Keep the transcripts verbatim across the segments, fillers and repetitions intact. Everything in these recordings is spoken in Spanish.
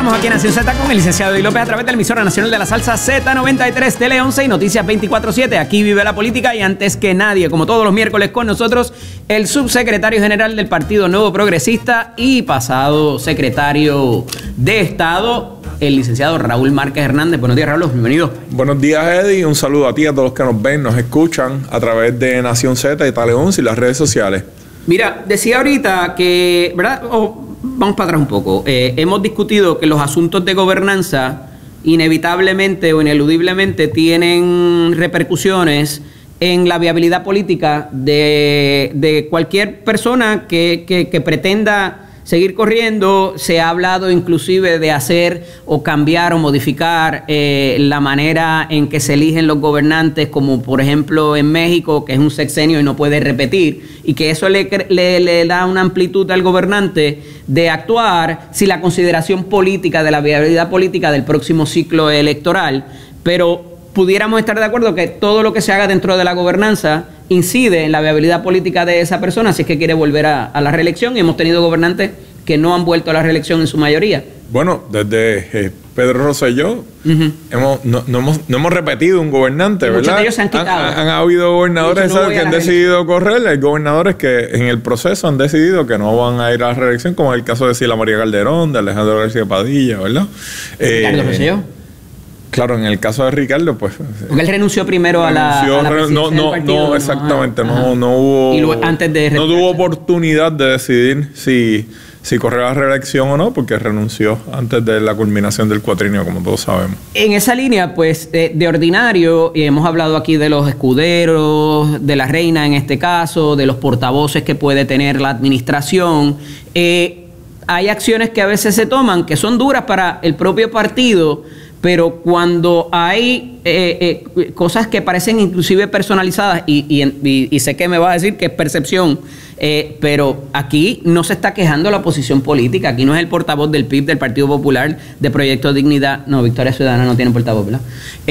Estamos aquí en Nación Z con el licenciado Eddie López a través de la emisora nacional de la salsa Z noventa y tres, Tele once y Noticias veinticuatro siete. Aquí vive la política y antes que nadie, como todos los miércoles con nosotros, el subsecretario general del Partido Nuevo Progresista y pasado secretario de Estado, el licenciado Raúl Márquez Hernández. Buenos días, Raúl. Bienvenido. Buenos días, Eddie. Un saludo a ti, a todos los que nos ven, nos escuchan a través de Nación Z y Tele once y las redes sociales. Mira, decía ahorita que, ¿verdad? Oh, vamos para atrás un poco. Eh, hemos discutido que los asuntos de gobernanza inevitablemente o ineludiblemente tienen repercusiones en la viabilidad política de, de cualquier persona que, que, que pretenda seguir corriendo. Se ha hablado inclusive de hacer o cambiar o modificar eh, la manera en que se eligen los gobernantes, como por ejemplo en México, que es un sexenio y no puede repetir, y que eso le, le, le da una amplitud al gobernante de actuar sin la consideración política de la viabilidad política del próximo ciclo electoral. Pero pudiéramos estar de acuerdo que todo lo que se haga dentro de la gobernanza incide en la viabilidad política de esa persona si es que quiere volver a, a la reelección, y hemos tenido gobernantes que no han vuelto a la reelección en su mayoría. Bueno, desde eh, Pedro Rosselló uh-huh. hemos, no, no, hemos, no hemos repetido un gobernante, ¿verdad? Muchos de ellos se han quitado. Han, han habido gobernadores no que han decidido correr, hay gobernadores que en el proceso han decidido que no van a ir a la reelección, como es el caso de Sila María Calderón, de Alejandro García Padilla, ¿verdad? Ricardo eh, Rosselló. Claro, en el caso de Ricardo, pues... Porque él renunció primero renunció, a la, a la presidencia no, no, del partido. No, exactamente. No, no, no hubo... Y luego, antes de no tuvo oportunidad de decidir si, si correr a la reelección o no, porque renunció antes de la culminación del cuatrenio, como todos sabemos. En esa línea, pues, de, de ordinario, y hemos hablado aquí de los escuderos, de la reina en este caso, de los portavoces que puede tener la administración. Eh, hay acciones que a veces se toman que son duras para el propio partido, pero cuando hay eh, eh, cosas que parecen inclusive personalizadas, y, y, y, y sé que me vas a decir que es percepción, eh, pero aquí no se está quejando la oposición política, aquí no es el portavoz del P I B, del Partido Popular, de Proyecto Dignidad, no, Victoria Ciudadana no tiene portavoz, ¿verdad?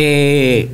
Eh,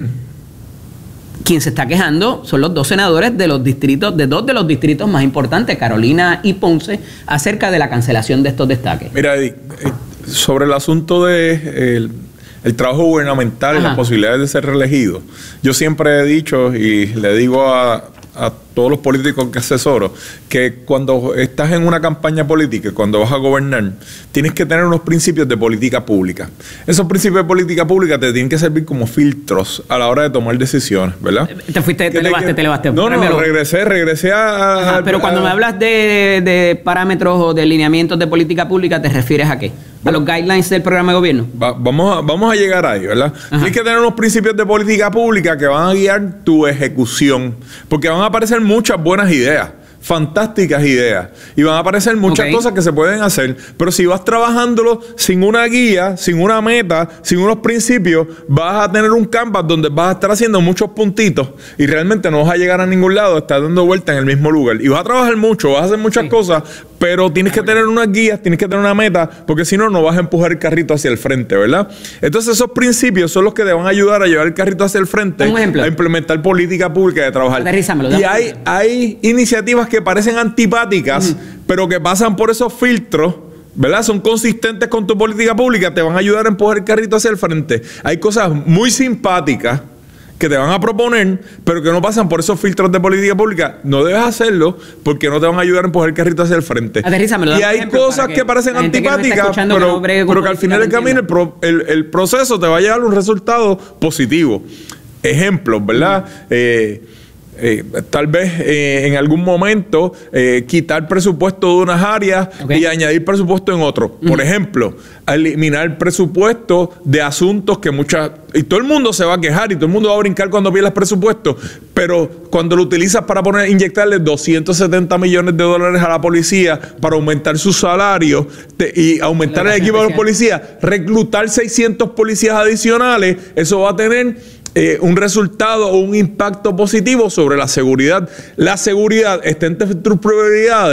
quien se está quejando son los dos senadores de los distritos, de dos de los distritos más importantes, Carolina y Ponce, acerca de la cancelación de estos destaques. Mira, Eddie, sobre el asunto de... Eh, el trabajo gubernamental Ajá. y las posibilidades de ser reelegido. Yo siempre he dicho y le digo a, a todos los políticos que asesoro que cuando estás en una campaña política, cuando vas a gobernar, tienes que tener unos principios de política pública. Esos principios de política pública te tienen que servir como filtros a la hora de tomar decisiones, ¿verdad? Te fuiste, te elevaste, te elevaste. No, no, no, regresé, regresé a... Ajá, pero a, cuando me hablas de, de parámetros o de lineamientos de política pública, ¿te refieres a qué? ¿A los guidelines del programa de gobierno? Va, vamos, a, vamos a llegar ahí, ¿verdad? Ajá. Tienes que tener unos principios de política pública que van a guiar tu ejecución, porque van a aparecer muchas buenas ideas, fantásticas ideas, y van a aparecer muchas okay. cosas que se pueden hacer, pero si vas trabajándolo sin una guía, sin una meta, sin unos principios, vas a tener un canvas donde vas a estar haciendo muchos puntitos y realmente no vas a llegar a ningún lado, estás dando vuelta en el mismo lugar, y vas a trabajar mucho, vas a hacer muchas sí. cosas, pero tienes que tener unas guías, tienes que tener una meta, porque si no, no vas a empujar el carrito hacia el frente, ¿verdad? Entonces esos principios son los que te van a ayudar a llevar el carrito hacia el frente, a implementar política pública de trabajar. Y hay, hay iniciativas que parecen antipáticas, uh-huh. pero que pasan por esos filtros, ¿verdad? Son consistentes con tu política pública, te van a ayudar a empujar el carrito hacia el frente. Hay cosas muy simpáticas que te van a proponer, pero que no pasan por esos filtros de política pública. No debes hacerlo porque no te van a ayudar a empujar el carrito hacia el frente. Y hay cosas que, que parecen antipáticas, que no pero, no pero que al final del camino el, pro, el, el proceso te va a llevar a un resultado positivo. Ejemplos, ¿verdad? Mm. Eh, Eh, tal vez eh, en algún momento eh, quitar presupuesto de unas áreas okay. y añadir presupuesto en otro. Uh-huh. Por ejemplo, eliminar presupuesto de asuntos que muchas... Y todo el mundo se va a quejar y todo el mundo va a brincar cuando pierdas presupuesto, pero cuando lo utilizas para poner, inyectarle doscientos setenta millones de dólares a la policía para aumentar su salario te, y aumentar el equipo de los policías, reclutar seiscientos policías adicionales, eso va a tener... Eh, un resultado o un impacto positivo sobre la seguridad. La seguridad está entre tus prioridades.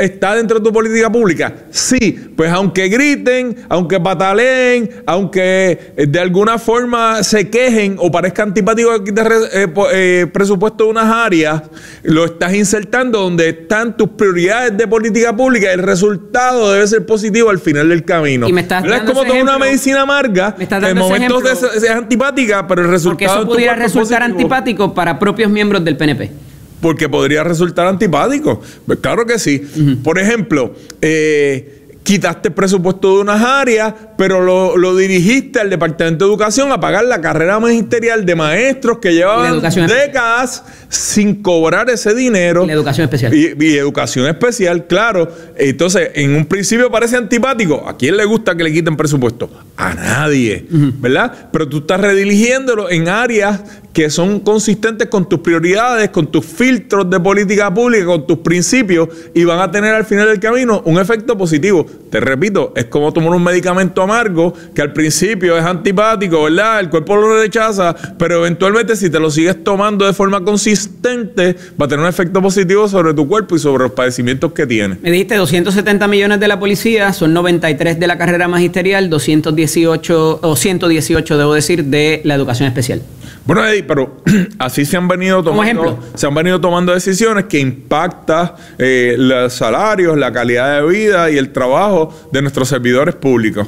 está dentro de tu política pública? Sí, pues aunque griten, aunque pataleen, aunque de alguna forma se quejen o parezca antipático que quites eh, eh, presupuesto de unas áreas, lo estás insertando donde están tus prioridades de política pública y el resultado debe ser positivo al final del camino. Y me estás es como tomar una medicina amarga, en momentos de, es antipática, pero el resultado... Porque eso pudiera resultar antipático para propios miembros del P N P. Porque podría resultar antipático. Pues claro que sí. Uh-huh. Por ejemplo, eh, quitaste el presupuesto de unas áreas, pero lo, lo dirigiste al Departamento de Educación a pagar la carrera magisterial de maestros que llevaban décadas sin cobrar ese dinero. Y la educación especial. Y, y educación especial, claro. Entonces, en un principio parece antipático. ¿A quién le gusta que le quiten presupuesto? A nadie, uh-huh. ¿verdad? Pero tú estás redirigiéndolo en áreas que son consistentes con tus prioridades, con tus filtros de política pública, con tus principios, y van a tener al final del camino un efecto positivo. Te repito, es como tomar un medicamento amargo que al principio es antipático, ¿verdad? El cuerpo lo rechaza, pero eventualmente si te lo sigues tomando de forma consistente, va a tener un efecto positivo sobre tu cuerpo y sobre los padecimientos que tienes. Me dijiste doscientos setenta millones de la policía, son noventa y tres de la carrera magisterial, doscientos dieciocho, o ciento dieciocho, debo decir, de la educación especial. Bueno, Eddie, pero así se han venido tomando, se han venido tomando decisiones que impactan eh, los salarios, la calidad de vida y el trabajo de nuestros servidores públicos.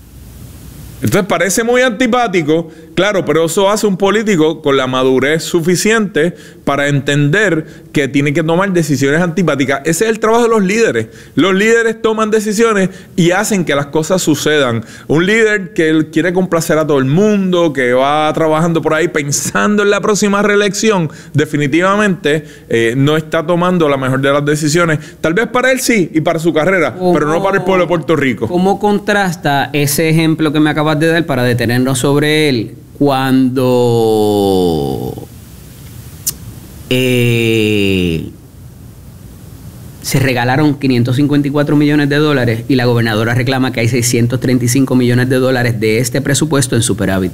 Entonces parece muy antipático, claro, pero eso hace un político con la madurez suficiente para entender que tiene que tomar decisiones antipáticas. Ese es el trabajo de los líderes. Los líderes toman decisiones y hacen que las cosas sucedan. Un líder que quiere complacer a todo el mundo, que va trabajando por ahí pensando en la próxima reelección, definitivamente eh, no está tomando la mejor de las decisiones. Tal vez para él sí y para su carrera, ¿Cómo, pero no para el pueblo de Puerto Rico. ¿Cómo contrasta ese ejemplo que me acabas de dar para detenernos sobre él cuando eh, se regalaron quinientos cincuenta y cuatro millones de dólares y la gobernadora reclama que hay seiscientos treinta y cinco millones de dólares de este presupuesto en superávit?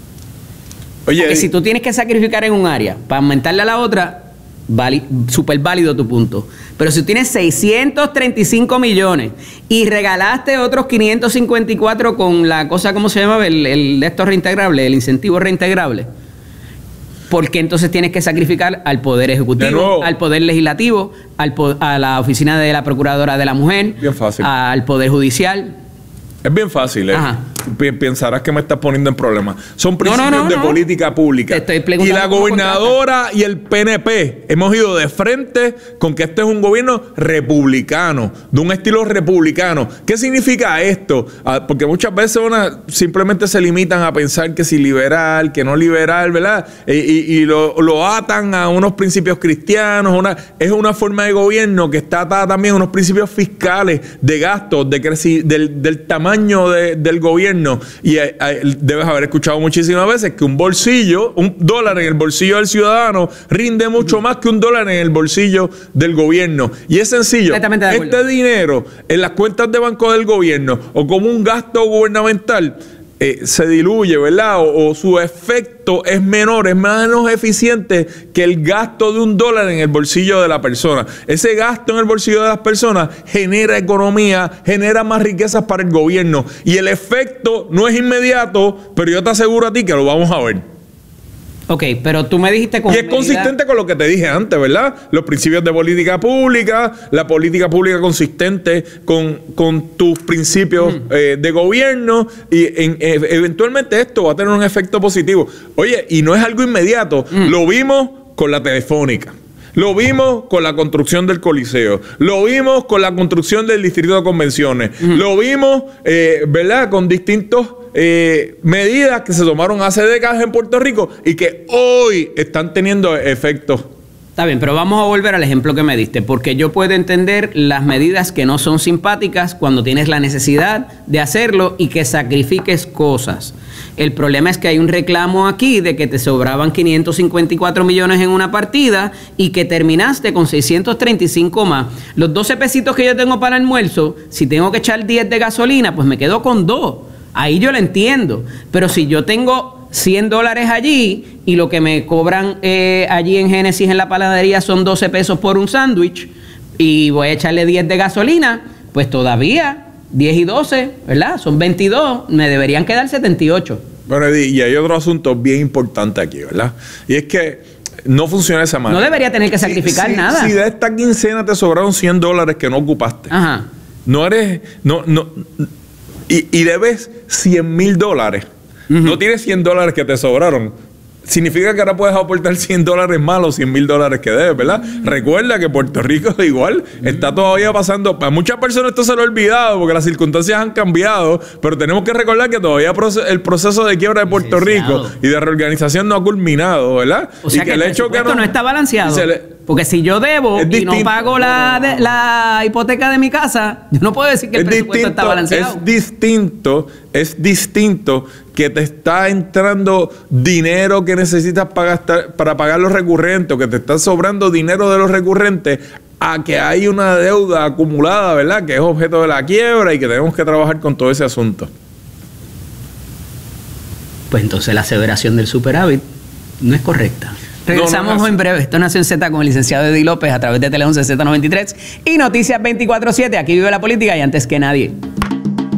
Oye, Porque si tú tienes que sacrificar en un área para aumentarle a la otra, Vali, súper válido tu punto. Pero si tú tienes seiscientos treinta y cinco millones y regalaste otros quinientos cincuenta y cuatro con la cosa, ¿cómo se llama? El, el esto reintegrable, el incentivo reintegrable. ¿Por qué entonces tienes que sacrificar al Poder Ejecutivo, al Poder Legislativo, al, a la Oficina de la Procuradora de la Mujer, bien fácil. al Poder Judicial? Es bien fácil, ¿eh? Ajá. Pensarás que me estás poniendo en problemas. Son principios no, no, no, de no. política pública. Te estoy preguntando. Y la gobernadora y el P N P hemos ido de frente con que este es un gobierno republicano, de un estilo republicano. ¿Qué significa esto? Ah, porque muchas veces una simplemente se limitan a pensar que si liberal, que no liberal, ¿verdad? Y, y, y lo, lo atan a unos principios cristianos. Una, es una forma de gobierno que está atada también a unos principios fiscales, de gastos, de creci- del, del tamaño de, del gobierno. Y eh, eh, debes haber escuchado muchísimas veces que un bolsillo, un dólar en el bolsillo del ciudadano rinde mucho más que un dólar en el bolsillo del gobierno. Y es sencillo, este dinero en las cuentas de banco del gobierno o como un gasto gubernamental eh, se diluye, ¿verdad? O, o su efecto es menor, es menos eficiente que el gasto de un dólar en el bolsillo de la persona. Ese gasto en el bolsillo de las personas genera economía, genera más riquezas para el gobierno. Y el efecto no es inmediato, pero yo te aseguro a ti que lo vamos a ver. Ok, pero tú me dijiste con Y es medida... consistente con lo que te dije antes, ¿verdad? Los principios de política pública, la política pública consistente con, con tus principios mm. eh, de gobierno y en, eh, eventualmente esto va a tener un efecto positivo. Oye, y no es algo inmediato. Mm. Lo vimos con la Telefónica. Lo vimos con la construcción del Coliseo. Lo vimos con la construcción del Distrito de Convenciones. Mm. Lo vimos, eh, ¿verdad? Con distintos... Eh, medidas que se tomaron hace décadas en Puerto Rico y que hoy están teniendo efectos. Está bien, pero vamos a volver al ejemplo que me diste, porque yo puedo entender las medidas que no son simpáticas cuando tienes la necesidad de hacerlo y que sacrifiques cosas. El problema es que hay un reclamo aquí de que te sobraban quinientos cincuenta y cuatro millones en una partida y que terminaste con seiscientos treinta y cinco más. Los doce pesitos que yo tengo para almuerzo, si tengo que echar diez de gasolina, pues me quedo con dos. Ahí yo lo entiendo, pero si yo tengo cien dólares allí y lo que me cobran eh, allí en Génesis en la panadería son doce pesos por un sándwich, y voy a echarle diez de gasolina, pues todavía diez y doce, ¿verdad? Son veintidós, me deberían quedar setenta y ocho. Bueno, y hay otro asunto bien importante aquí, ¿verdad? Y es que no funciona de esa manera. No debería tener que sacrificar si, si, nada. Si de esta quincena te sobraron cien dólares que no ocupaste, Ajá. no eres, no, no, y, y debes cien mil dólares, uh-huh. no tienes cien dólares que te sobraron. Significa que ahora puedes aportar cien dólares más los cien mil dólares que debes, ¿verdad? Mm. Recuerda que Puerto Rico igual mm. está todavía pasando. A muchas personas esto se lo ha olvidado porque las circunstancias han cambiado, pero tenemos que recordar que todavía el proceso de quiebra de Puerto Rico y de reorganización no ha culminado, ¿verdad? O sea y que, que el el hecho que no, no está balanceado. Le, porque si yo debo y distinto. no pago la, de, la hipoteca de mi casa, yo no puedo decir que el es presupuesto distinto, está balanceado. Es distinto, es distinto que te está entrando dinero que necesitas para gastar, para pagar los recurrentes, o que te está sobrando dinero de los recurrentes, a que hay una deuda acumulada, ¿verdad? Que es objeto de la quiebra y que tenemos que trabajar con todo ese asunto. Pues entonces la aseveración del superávit no es correcta. Regresamos no, no, en breve. Esto es Nación Z con el licenciado Eddie López a través de Tele once Z noventa y tres y Noticias veinticuatro siete. Aquí vive la política y antes que nadie.